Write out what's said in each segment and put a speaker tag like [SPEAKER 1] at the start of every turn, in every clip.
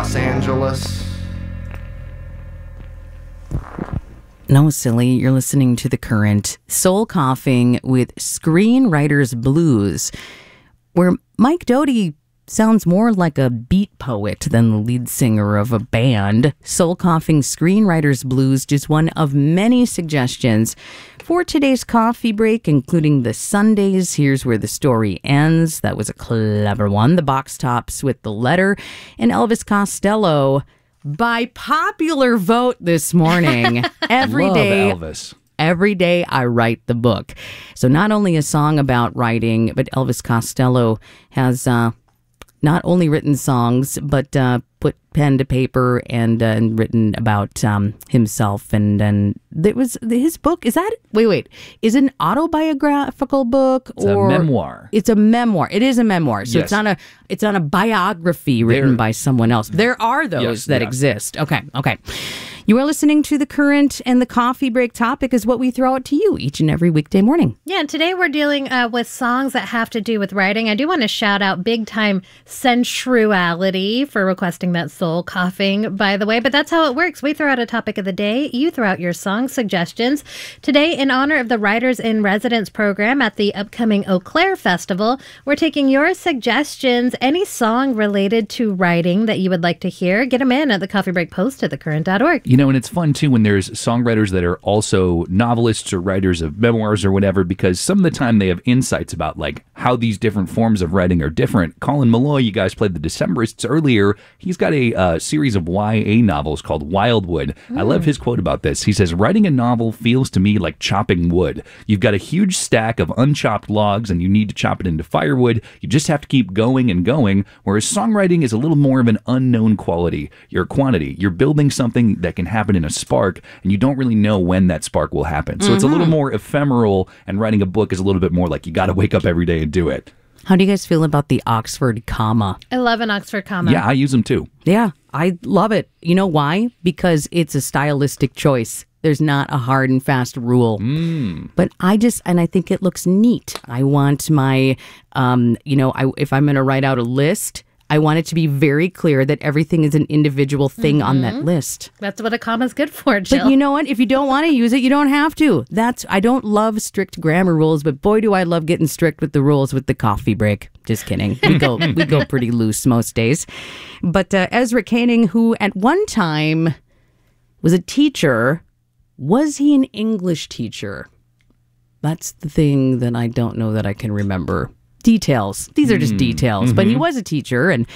[SPEAKER 1] Los Angeles.
[SPEAKER 2] No, silly. You're listening to The Current, Soul Coughing with Screenwriter's Blues, where Mike Doughty sounds more like a beat poet than the lead singer of a band. Soul Coughing Screenwriter's Blues, just one of many suggestions for today's coffee break, including the Sundays. Here's Where the Story Ends. That was a clever one. The Box Tops with The Letter, and Elvis Costello. By popular vote this morning, every day,
[SPEAKER 3] Elvis.
[SPEAKER 2] Every day I write the book. So not only a song about writing, but Elvis Costello has not only written songs, but put pen to paper and written about himself. And there was his book. Is that is it an autobiographical book or
[SPEAKER 3] a memoir?
[SPEAKER 2] It's a memoir. It is a memoir. So
[SPEAKER 3] Yes.
[SPEAKER 2] it's not a biography written by someone else. There are those that exist. Okay. You are listening to The Current, and the coffee break topic is what we throw out to you each and every weekday morning.
[SPEAKER 4] Yeah, and today we're dealing with songs that have to do with writing. I do want to shout out big time Sensuality for requesting that soul coughing, by the way. But that's how it works. We throw out a topic of the day. You throw out your song suggestions. Today, in honor of the Writers in Residence program at the upcoming Eau Claire Festival, we're taking your suggestions. Any song related to writing that you would like to hear, get them in at the Coffee Break Post at thecurrent.org.
[SPEAKER 3] You know, and it's fun, too, when there's songwriters that are also novelists or writers of memoirs or whatever, because some of the time they have insights about, like, how these different forms of writing are different. Colin Malloy, you guys played the Decemberists earlier. He's got a series of YA novels called Wildwood. I love his quote about this. He says, "Writing a novel feels to me like chopping wood. You've got a huge stack of unchopped logs, and you need to chop it into firewood. You just have to keep going and going, whereas songwriting is a little more of an unknown quality. Your quantity. You're building something that can happen in a spark, and you don't really know when that spark will happen. So it's a little more ephemeral, and writing a book is a little bit more like you got to wake up every day and do it."
[SPEAKER 2] How do you guys feel about the Oxford comma?
[SPEAKER 4] I love an Oxford comma.
[SPEAKER 3] Yeah, I use them too.
[SPEAKER 2] Yeah, I love it. You know why? Because it's a stylistic choice. There's not a hard and fast rule. But I think it looks neat. I want my, if I'm going to write out a list, I want it to be very clear that everything is an individual thing on that list.
[SPEAKER 4] That's what a comma's good for, Jill.
[SPEAKER 2] But you know what? If you don't want to use it, you don't have to. I don't love strict grammar rules, but boy, do I love getting strict with the rules with the coffee break. Just kidding. We go pretty loose most days. But Ezra Koenig, who at one time was a teacher, was he an English teacher? That's the thing that I don't know that I can remember. Details. These are just details. But he was a teacher, and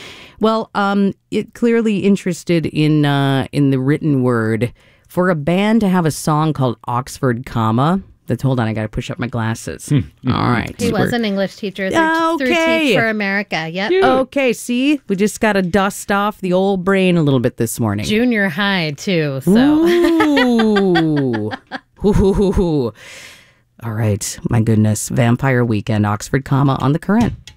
[SPEAKER 2] it clearly interested in the written word. For a band to have a song called Oxford comma. Hold on, I got to push up my glasses. All right.
[SPEAKER 4] He was an English teacher through Teach for America. Yep.
[SPEAKER 2] Okay, see? We just got to dust off the old brain a little bit this morning.
[SPEAKER 4] Junior high, too. So.
[SPEAKER 2] Ooh. Ooh. All right. My goodness. Vampire Weekend, Oxford comma on The Current.